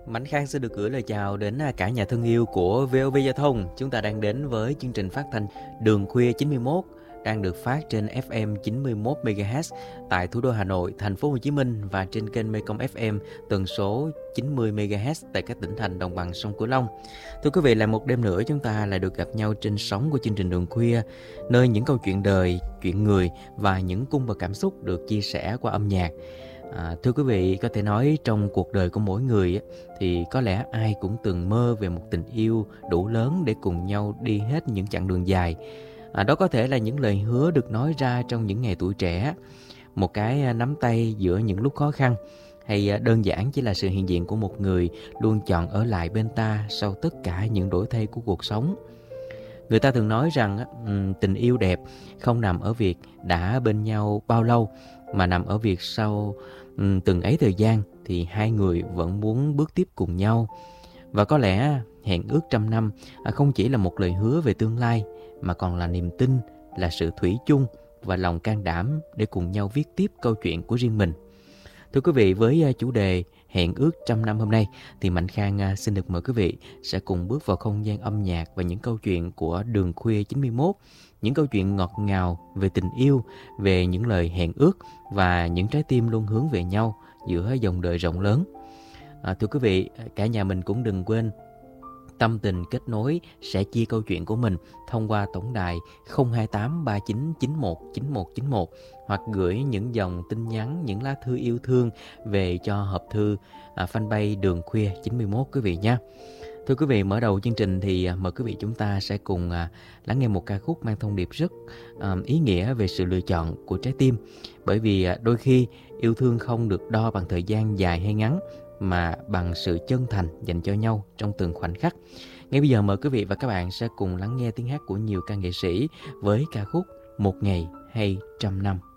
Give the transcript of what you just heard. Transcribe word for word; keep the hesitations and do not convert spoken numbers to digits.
Mảnh Khang xin được gửi lời chào đến cả nhà thân yêu của vê o vê Giao thông. Chúng ta đang đến với chương trình phát thanh Đường Khuya chín mươi mốt đang được phát trên ép em chín mươi mốt mê ga héc tại thủ đô Hà Nội, thành phố Hồ Chí Minh và trên kênh Mekong ép em tần số chín mươi mê ga héc tại các tỉnh thành đồng bằng sông Cửu Long. Thưa quý vị, là một đêm nữa chúng ta lại được gặp nhau trên sóng của chương trình Đường Khuya, nơi những câu chuyện đời, chuyện người và những cung bậc cảm xúc được chia sẻ qua âm nhạc. À, thưa quý vị, có thể nói trong cuộc đời của mỗi người thì có lẽ ai cũng từng mơ về một tình yêu đủ lớn để cùng nhau đi hết những chặng đường dài. À, đó có thể là những lời hứa được nói ra trong những ngày tuổi trẻ, một cái nắm tay giữa những lúc khó khăn, hay đơn giản chỉ là sự hiện diện của một người luôn chọn ở lại bên ta sau tất cả những đổi thay của cuộc sống. Người ta thường nói rằng tình yêu đẹp không nằm ở việc đã bên nhau bao lâu, mà nằm ở việc sau từng ấy thời gian thì hai người vẫn muốn bước tiếp cùng nhau. Và có lẽ hẹn ước trăm năm không chỉ là một lời hứa về tương lai, mà còn là niềm tin, là sự thủy chung và lòng can đảm để cùng nhau viết tiếp câu chuyện của riêng mình. Thưa quý vị, với chủ đề hẹn ước trăm năm hôm nay thì Mạnh Khang xin được mời quý vị sẽ cùng bước vào không gian âm nhạc và những câu chuyện của Đường Khuya chín mươi mốt, những câu chuyện ngọt ngào về tình yêu, về những lời hẹn ước và những trái tim luôn hướng về nhau giữa dòng đời rộng lớn. À, thưa quý vị, cả nhà mình cũng đừng quên tâm tình kết nối, sẽ chia câu chuyện của mình thông qua tổng đài không hai tám ba chín chín một chín một chín một, hoặc gửi những dòng tin nhắn, những lá thư yêu thương về cho hộp thư à, fanpage Đường Khuya chín mươi mốt quý vị nha. Thưa quý vị, mở đầu chương trình thì mời quý vị chúng ta sẽ cùng à, lắng nghe một ca khúc mang thông điệp rất à, ý nghĩa về sự lựa chọn của trái tim. Bởi vì à, đôi khi yêu thương không được đo bằng thời gian dài hay ngắn, mà bằng sự chân thành dành cho nhau trong từng khoảnh khắc. Ngay bây giờ mời quý vị và các bạn sẽ cùng lắng nghe tiếng hát của nhiều ca nghệ sĩ với ca khúc Một Ngày Hay Trăm Năm.